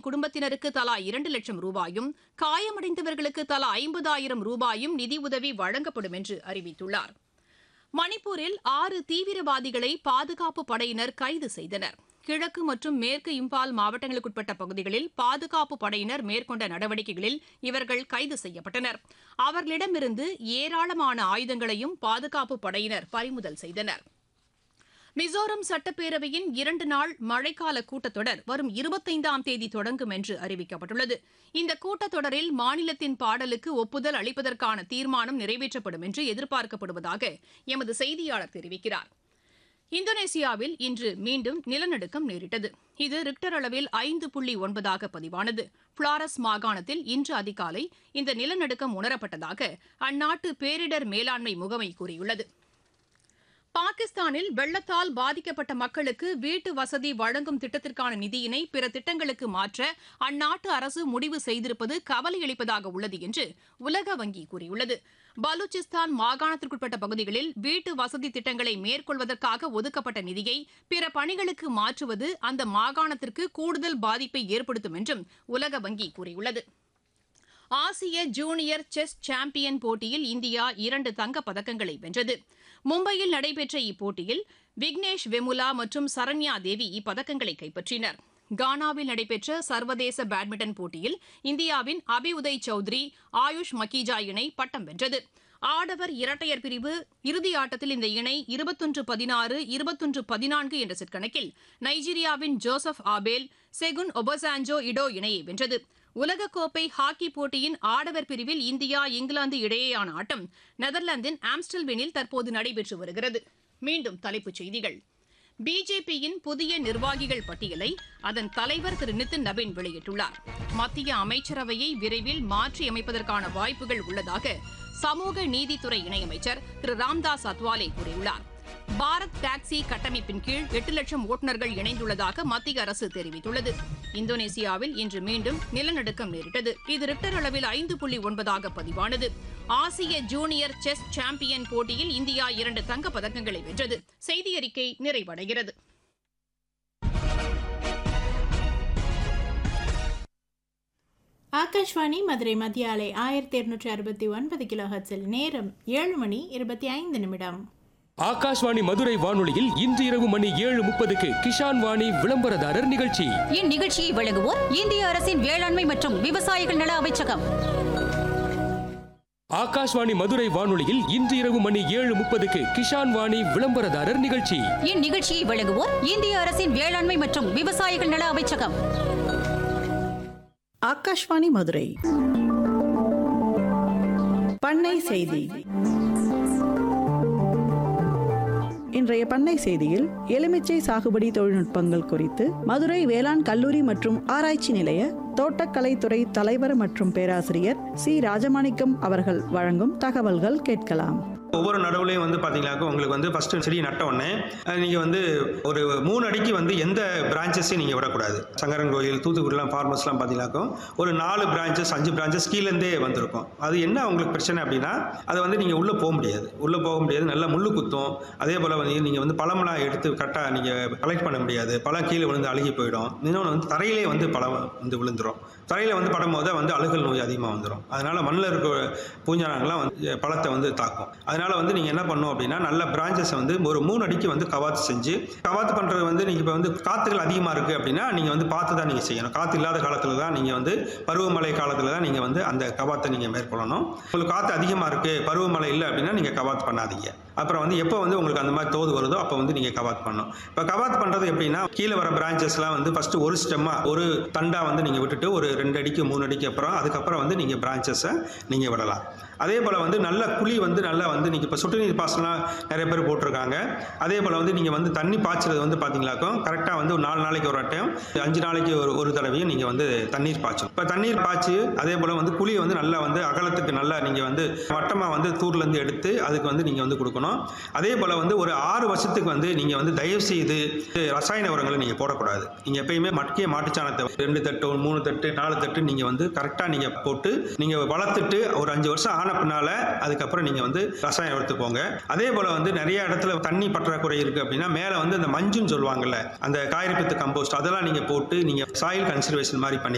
குடும்பத்தினருக்கு தலா 2 லட்சம் ரூபாயும், காயமடைந்தவர்களுக்கு தலா 50,000 ரூபாயும் நிதியுதவி வழங்கப்படும் என்று அறிவித்துள்ளார். மணிப்பூரில் 6 தீவிரவாதிகளை பாதுகாப்பு படையினர் கைது செய்தனர். கிழக்கு மற்றும் மேற்கு இம்பால் மாவட்டங்களுக்குட்பட்ட பகுதிகளில் பாதுகாப்பு படையினர் மேற்கொண்ட நடவடிக்கைகளில் இவர்கள் கைது செய்யப்பட்டனர். அவர்களிடமிருந்து ஏராளமான ஆயுதங்களையும் பாதுகாப்பு படையினர் பறிமுதல் செய்தனர். மிசோரம் சட்டப்பேரவையின் 2 நாள் மழைக்கால கூட்டத்தொடர் வரும் 25ஆம் தேதி தொடங்கும் என்று அறிவிக்கப்பட்டுள்ளது. இந்த கூட்டத்தொடரில் மாநிலத்தின் பாடலுக்கு ஒப்புதல் அளிப்பதற்கான தீர்மானம் நிறைவேற்றப்படும் என்று எதிர்பார்க்கப்படுவதாக எமது செய்தியாளர் தெரிவிக்கிறார். இந்தோனேசியாவில் இன்று மீண்டும் நிலநடுக்கம் நேரிட்டது. இது ரிக்டர் அளவில் 5.9 பதிவானது. பிளாரஸ் மாகாணத்தில் இன்று அதிகாலை இந்த நிலநடுக்கம் உணரப்பட்டதாக அந்நாட்டு பேரிடர் மேலாண்மை முகமை கூறியுள்ளது. பாகிஸ்தானில் வெள்ளத்தால் பாதிக்கப்பட்ட மக்களுக்கு வீட்டு வசதி வழங்கும் திட்டத்திற்கான நிதியினை பிற திட்டங்களுக்கு மாற்ற அந்நாட்டு அரசு முடிவு செய்திருப்பது கவலையளிப்பதாக உள்ளது என்று உலக வங்கி கூறியுள்ளது. பலூச்சிஸ்தான் மாகாணத்திற்குட்பட்ட பகுதிகளில் வீட்டு வசதி திட்டங்களை மேற்கொள்வதற்காக ஒதுக்கப்பட்ட நிதியை பிற பணிகளுக்கு மாற்றுவது அந்த மாகாணத்திற்கு கூடுதல் பாதிப்பை ஏற்படுத்தும் என்றும் உலக வங்கி கூறியுள்ளது. ஆசிய ஜூனியர் செஸ் சாம்பியன் போட்டியில் இந்தியா 2 தங்கப் பதக்கங்களை வென்றது. மும்பையில் நடைபெற்ற இப்போட்டியில் விக்னேஷ் வெமுலா மற்றும் சரண்யா தேவி இப்பதக்கங்களை கைப்பற்றினர். கானாவில் நடைபெற்ற சர்வதேச பேட்மிண்டன் போட்டியில் இந்தியாவின் அபிஉதய் சௌத்ரி, ஆயுஷ் மக்கீஜா இணை பட்டம் வென்றது. ஆடவர் இரட்டையர் பிரிவு இறுதி ஆட்டத்தில் இந்த இணை 21-16, 21-14 என்ற செட் கணக்கில் நைஜீரியாவின் ஜோசப் ஆபேல், செகுன் ஒபசான்ஜோ இடோ இணையை வென்றது. உலகக்கோப்பை ஹாக்கி போட்டியின் ஆடவர் பிரிவில் இந்தியா இங்கிலாந்து இடையேயான ஆட்டம் நெதர்லாந்தின் ஆம்ஸ்டல்வீனில் தற்போது நடைபெற்று வருகிறது. மீண்டும் தலைப்புச் செய்திகள். பிஜேபியின் புதிய நிர்வாகிகள் பட்டியலை அதன் தலைவர் திரு நிதின் நபீன் வெளியிட்டுள்ளார். மத்திய அமைச்சரவையை விரைவில் மாற்றியமைப்பதற்கான வாய்ப்புகள் உள்ளதாக சமூக நீதித்துறை இணையமைச்சர் திரு ராம்தாஸ் அத்வாலே கூறியுள்ளார். பாரத் டாக்ஸி கட்டமைப்பின் கீழ் 8 லட்சம் ஓட்டுநர்கள் இணைந்துள்ளதாக மத்திய அரசு தெரிவித்துள்ளது. இந்தோனேசியாவில் இன்று மீண்டும் நிலநடுக்கம் நேரிட்டது. இது ரிக்டர் அளவில் 5.9 பதிவானது. ஆசிய ஜூனியர் செஸ் சாம்பியன் போட்டியில் இந்தியா 2 தங்கப் பதக்கங்களை வென்றது. செய்தியறிக்கை நிறைவடைகிறது. ஆகாஷ்வாணி மதுரை மத்திய அலை 1269 கிலோஹெர்ட்ஸில் நேரம் 7:25. ஆகாஷ்வாணி மதுரை வானொலியில் இன்று இரவு மணி 7:30 கிஷான் வாணி விளம்பரதாரர் நிகழ்ச்சி. இந்நிகழ்ச்சியை வழங்குவோர் இந்திய அரசின் வேளாண்மை மற்றும் விவசாயிகள் நல அமைச்சகம். ஆகாஷ்வாணி மதுரை வானொலியில் இன்று இரவு மணி 7:30 கிஷான் வாணி விளம்பரதாரர் நிகழ்ச்சி. இந்நிகழ்ச்சியை வழங்குவோர் இந்திய அரசின் வேளாண்மை மற்றும் விவசாயிகள் நல அமைச்சகம். ஆகாஷ்வாணி மதுரை பண்ணை செய்தி. இன்றைய பண்ணை செய்தியில் எலுமிச்சை சாகுபடி தொழில்நுட்பங்கள் குறித்து மதுரை வேளாண் கல்லூரி மற்றும் ஆராய்ச்சி நிலைய தோட்டக்கலைத்துறை தலைவர் மற்றும் பேராசிரியர் சி ராஜமாணிக்கம் அவர்கள் வழங்கும் தகவல்கள் கேட்கலாம். ஒவ்வொரு நடவுலையும் வந்து பார்த்தீங்கன்னாக்கா உங்களுக்கு வந்து ஃபஸ்ட்டு செடி நட்ட உடனே நீங்கள் வந்து ஒரு 3 அடிக்கு வந்து எந்த பிரான்ச்சஸையும் நீங்கள் விடக்கூடாது. சங்கரன் கோயில், தூத்துக்குடிலாம் ஃபார்மர்ஸ்லாம் பார்த்தீங்கன்னாக்கா ஒரு 4 பிரான்ச்சஸ் 5 பிரான்ச்சஸ் கீழேருந்தே வந்திருக்கும். அது என்ன உங்களுக்கு பிரச்சனை அப்படின்னா அதை வந்து நீங்கள் உள்ளே போக முடியாது. நல்லா முள்ளு குத்தும். அதே போல் வந்து நீங்கள் வந்து பழமெல்லாம் எடுத்து கரெக்டாக நீங்கள் கலெக்ட் பண்ண முடியாது. பழம் கீழே விழுந்து அழுகி போயிடும். இன்னொன்று வந்து தரையிலே வந்து பழம் வந்து விழுந்துடும். தரையில் வந்து படும்போது வந்து அழுகல் நோய் அதிகமாக வந்துடும். அதனால் மண்ணில் இருக்க பூஞ்சானங்கள்லாம் வந்து பழத்தை வந்து தாக்கும். அதனால் வந்து நீங்கள் என்ன பண்ணணும் அப்படின்னா நல்ல பிரான்ச்சஸை வந்து ஒரு 3 அடிக்கு வந்து கவாத்து செஞ்சு, கவாத்து பண்ணுறது வந்து நீங்கள் இப்போ வந்து காற்றுகள் அதிகமாக இருக்குது அப்படின்னா நீங்கள் வந்து பார்த்து தான் நீங்கள் செய்யணும். காற்று இல்லாத காலத்தில் தான் நீங்கள் வந்து பருவமழை காலத்தில் தான் நீங்கள் வந்து அந்த கவாத்தை நீங்கள் மேற்கொள்ளணும். உங்களுக்கு காற்று அதிகமாக இருக்குது, பருவமழை இல்லை அப்படின்னா நீங்கள் கவாத்து பண்ணாதீங்க. அப்புறம் வந்து எப்போ வந்து உங்களுக்கு அந்த மாதிரி தோது வருதோ அப்போ வந்து நீங்கள் கவாத்து பண்ணணும். இப்போ கவாத்து பண்ணுறது எப்படின்னா கீழே வர பிரான்ச்சஸ்லாம் வந்து ஃபஸ்ட்டு ஒரு ஸ்டெம்மாக ஒரு தண்டாக வந்து நீங்கள் விட்டுட்டு ஒரு 2 அடிக்கு 3 அடிக்கு அதுக்கப்புறம் வந்து நீங்கள் பிரான்ச்சஸை நீங்கள் விடலாம். அதே போல் வந்து நல்ல குழி வந்து நல்லா வந்து நீங்கள் இப்போ சொட்டு நீர் பாசனம் நிறைய பேர் போட்டிருக்காங்க. அதே போல் வந்து நீங்கள் வந்து தண்ணி பாய்ச்சறது வந்து பார்த்தீங்களாக்கும் கரெக்டாக வந்து ஒரு 4 நாளைக்கு ஒரு டைம், 5 நாளைக்கு ஒரு தடவையும் நீங்கள் வந்து தண்ணீர் பாய்ச்சணும். இப்போ தண்ணீர் பாய்ச்சி அதே போல் வந்து குழியை வந்து நல்லா வந்து அகலத்துக்கு நல்லா நீங்கள் வந்து வட்டமாக வந்து தூர்லேருந்து எடுத்து அதுக்கு வந்து நீங்கள் வந்து கொடுக்கணும். அதே போல் வந்து ஒரு 6 வருஷத்துக்கு வந்து நீங்கள் வந்து தயவு செய்து ரசாயன உரங்களை நீங்கள் போடக்கூடாது. நீங்கள் எப்பயுமே மட்கிய மாட்டுச்சாணத்தை 2 தட்டு 3 தட்டு 4 தட்டு நீங்கள் வந்து கரெக்டாக நீங்கள் போட்டு நீங்கள் வளர்த்துட்டு ஒரு 5 வருஷம் ஆன பின்னால அதுக்கப்புறம் நீங்கள் வந்து ரசாயனம் எடுத்துக்கோங்க. அதே போல் வந்து நிறைய இடத்துல தண்ணி பற்றாக்குறை இருக்குது அப்படின்னா மேலே வந்து அந்த மஞ்சுன்னு சொல்லுவாங்கல்ல, அந்த காய்கறி கம்போஸ்ட் அதெல்லாம் நீங்கள் போட்டு நீங்கள் சாயில் கன்சர்வேஷன் மாதிரி பண்ணி